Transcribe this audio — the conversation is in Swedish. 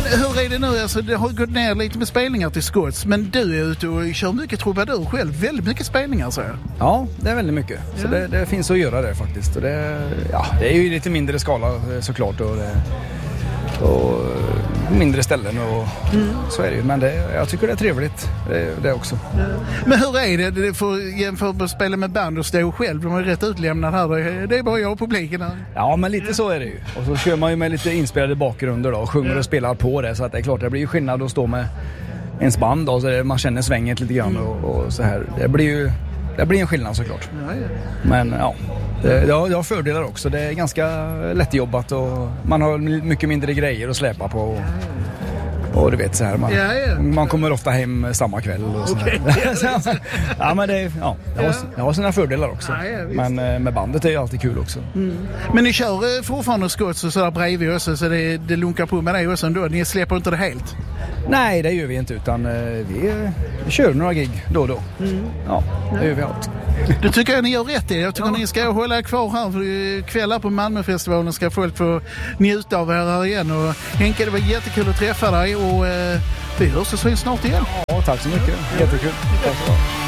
hur är det nu? Alltså, det har gått ner lite med spelningar till Skots, men du är ute och kör mycket trubadur själv. Väldigt mycket spelningar, så jag. Ja, det är väldigt mycket. Så det finns att göra det faktiskt. Och det är ju lite mindre skala såklart och mindre ställen och så är det ju. Men jag tycker det är trevligt det också. Men hur är det? För jämför med att spela med band och stå själv. De är rätt utlämnade här. Det är bara jag och publiken här. Ja, men lite så är det ju. Och så kör man ju med lite inspelade bakgrunder då, och sjunger och spelar på det. Så att det är klart, det blir ju skillnad att stå med ens band då, så man känner svänget lite grann och så här. Det blir en skillnad såklart. Men det har fördelar också. Det är ganska lättjobbat och man har mycket mindre grejer att släpa på. Och du vet så här, man kommer ofta hem samma kväll och så här. Ja, men det har sina fördelar också. Men med bandet är ju alltid kul också. Men ni kör fortfarande Skots och sådär bredvid också, så det lunkar på med det också ändå. Ni släpper inte det helt? Nej, det gör vi inte, utan vi kör några gig då och då. Ja, det gör vi allt. Du tycker jag ni gör rätt i. Jag tycker ni ska hålla kvar här, för kvällar på Malmöfestivalen ska folk få njuta av här igen. Och Henke, det var jättekul att träffa dig och vi hörs så snart igen. Ja, tack så mycket. Jättekul.